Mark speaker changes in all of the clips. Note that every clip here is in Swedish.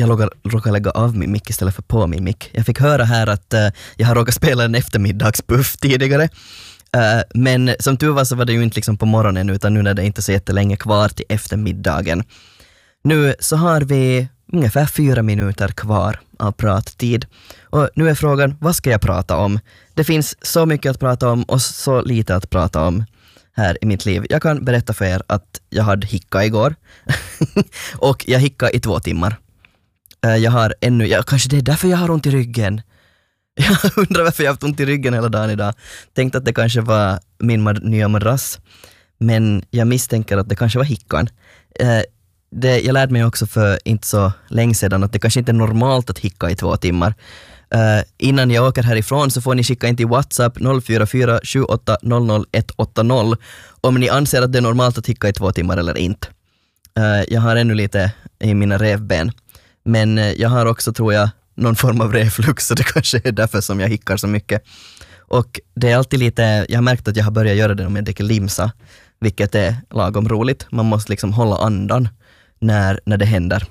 Speaker 1: Jag råkar lägga av min mick istället för på min mick. Jag fick höra här att jag har råkat spela en eftermiddagspuff tidigare. Men som tur var så var det ju inte liksom på morgonen utan nu när det inte så jättelänge kvar till eftermiddagen. Nu så har vi ungefär 4 minuter kvar av prattid. Och nu är frågan, vad ska jag prata om? Det finns så mycket att prata om och så lite att prata om här i mitt liv. Jag kan berätta för er att jag hade hicka igår. Och jag hickade i 2 timmar. Jag har kanske det är därför jag har ont i ryggen. Jag undrar varför jag har haft ont i ryggen hela dagen idag. Tänkte att det kanske var min nya madrass. Men jag misstänker att det kanske var hickan. Jag lärde mig också för inte så länge sedan att det kanske inte är normalt att hicka i 2 timmar. Innan jag åker härifrån så får ni skicka in till WhatsApp 044 78 00 180 om ni anser att det är normalt att hicka i 2 timmar eller inte. Jag har ännu lite i mina revben. Men jag har också, tror jag, någon form av reflux, så det kanske är därför som jag hickar så mycket. Och det är alltid lite, jag har märkt att jag har börjat göra det om jag dricker limsa, vilket är lagom roligt. Man måste liksom hålla andan när det händer.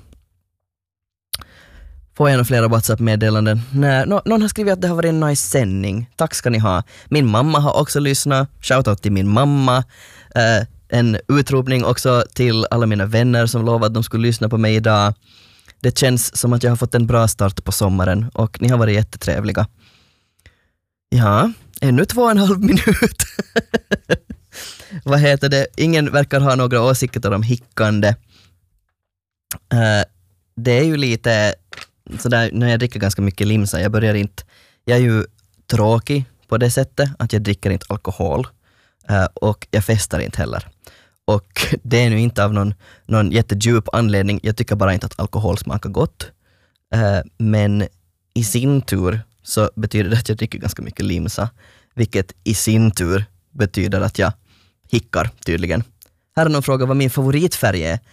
Speaker 1: Får jag nog flera WhatsApp-meddelanden? Någon har skrivit att det har varit en nice sändning. Tack ska ni ha. Min mamma har också lyssnat. Shoutout till min mamma. En utropning också till alla mina vänner som lovade att de skulle lyssna på mig idag. Det känns som att jag har fått en bra start på sommaren och ni har varit jättetrevliga. Ja, ännu 2,5 minut. Vad heter det? Ingen verkar ha några åsikter om hickande. Det är ju lite sådär, när jag dricker ganska mycket limsa, jag är ju tråkig på det sättet att jag dricker inte alkohol och jag festar inte heller. Och det är nu inte av någon jättedjup anledning. Jag tycker bara inte att alkohol smakar gott. Men i sin tur så betyder det att jag dricker ganska mycket limsa. Vilket i sin tur betyder att jag hickar tydligen. Här är någon fråga vad min favoritfärg är.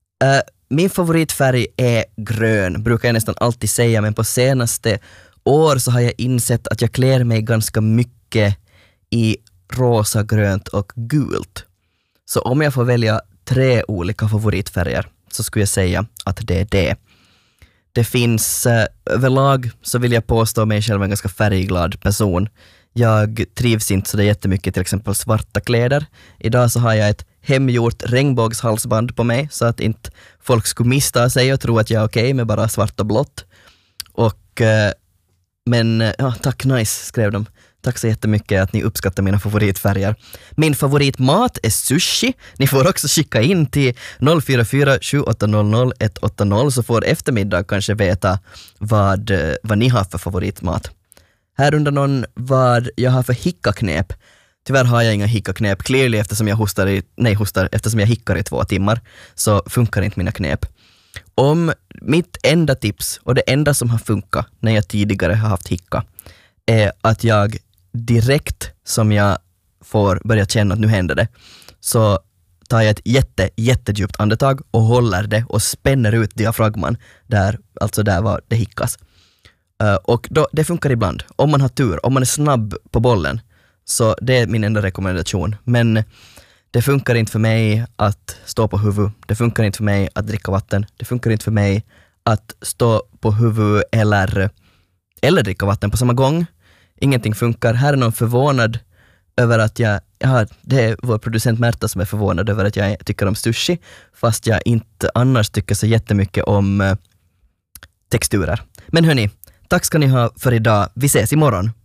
Speaker 1: Min favoritfärg är grön, brukar jag nästan alltid säga. Men på senaste år så har jag insett att jag klär mig ganska mycket i rosa, grönt och gult. Så om jag får välja 3 olika favoritfärger så skulle jag säga att det är det. Det finns överlag så vill jag påstå mig själv en ganska färgglad person. Jag trivs inte så det jättemycket till exempel svarta kläder. Idag så har jag ett hemgjort regnbågshalsband på mig så att inte folk skulle mista sig och tro att jag är okej med bara svart och blått. Och men ja, tack, nice, skrev de. Tack så jättemycket att ni uppskattar mina favoritfärger. Min favoritmat är sushi. Ni får också skicka in till 044 7800 180 så får eftermiddag kanske veta vad ni har för favoritmat. Här undrar någon vad jag har för hickaknep. Tyvärr har jag inga hickaknep. Clearly eftersom jag hickar i 2 timmar så funkar inte mina knep. Om mitt enda tips och det enda som har funkat när jag tidigare har haft hicka är att jag direkt som jag får börja känna att nu händer det så tar jag ett jättedjupt andetag och håller det och spänner ut diafragman där var det hickas. Och då, det funkar ibland. Om man har tur, om man är snabb på bollen, så det är min enda rekommendation. Men det funkar inte för mig att stå på huvud. Det funkar inte för mig att dricka vatten. Det funkar inte för mig att stå på huvud eller dricka vatten på samma gång. Ingenting funkar. Här är någon förvånad över att det är vår producent Märta som är förvånad över att jag tycker om sushi, fast jag inte annars tycker så jättemycket om texturer. Men hörni, tack ska ni ha för idag. Vi ses imorgon.